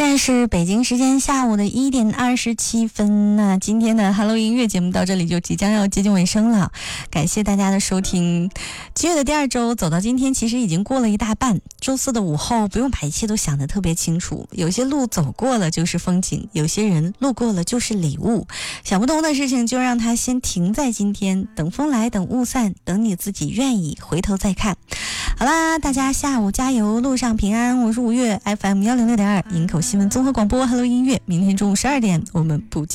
现在是北京时间下午的1点27分。那今天的 Hello 音乐节目到这里就即将要接近尾声了，感谢大家的收听。7月的第2周走到今天其实已经过了一大半，周四的午后不用把一切都想得特别清楚，有些路走过了就是风景，有些人路过了就是礼物，想不通的事情就让它先停在今天，等风来，等雾散，等你自己愿意回头再看。好啦，大家下午加油，路上平安。我是5月 FM 106.2 营口新闻综合广播 Hello 音乐，明天中午12点我们不见